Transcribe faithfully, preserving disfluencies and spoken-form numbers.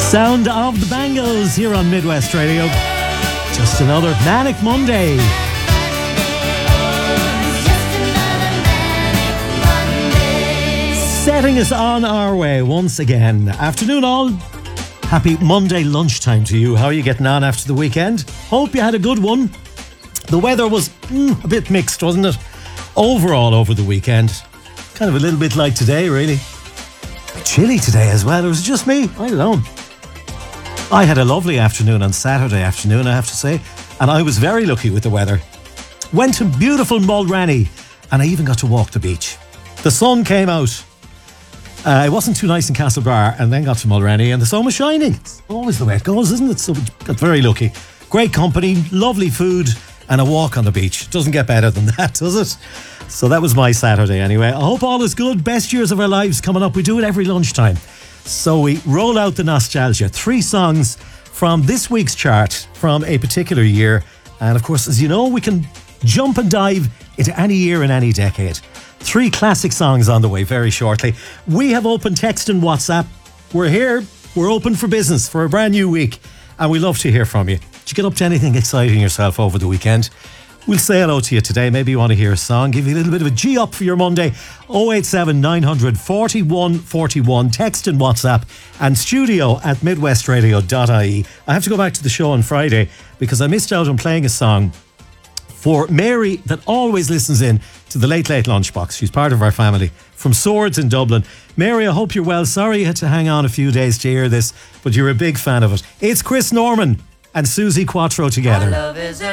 Sound of the Bangles here on Midwest Radio. Just another Manic Monday. Setting us on our way once again. Afternoon all. Happy Monday lunchtime to you. How are you getting on after the weekend? Hope you had a good one. The weather was mm, a bit mixed, wasn't it? Overall over the weekend. Kind of a little bit like today, really. Chilly today as well. It was just me. I don't know. I had a lovely afternoon on Saturday afternoon, I have to say. And I was very lucky with the weather. Went to beautiful Mulranny. And I even got to walk the beach. The sun came out. Uh, it wasn't too nice in Castlebar, and then got to Mulranny and the sun was shining. It's always the way it goes, isn't it? So we got very lucky. Great company, lovely food, and a walk on the beach. Doesn't get better than that, does it? So that was my Saturday anyway. I hope all is good. Best years of our lives coming up. We do it every lunchtime. So we roll out the nostalgia. Three songs from this week's chart from a particular year. And of course, as you know, we can jump and dive into any year and any decade. Three classic songs on the way very shortly. We have open text and WhatsApp. We're here. We're open for business for a brand new week. And we love to hear from you. Did you get up to anything exciting yourself over the weekend? We'll say hello to you today. Maybe you want to hear a song. Give you a little bit of a G up for your Monday. oh eight seven nine hundred forty-one forty-one. Text and WhatsApp. And studio at midwestradio dot I E. I have to go back to the show on Friday because I missed out on playing a song for Mary that always listens in to the Late Late Lunchbox. She's part of our family from Swords in Dublin. Mary, I hope you're well. Sorry you had to hang on a few days to hear this, but you're a big fan of it. It's Chris Norman and Susie Quattro together.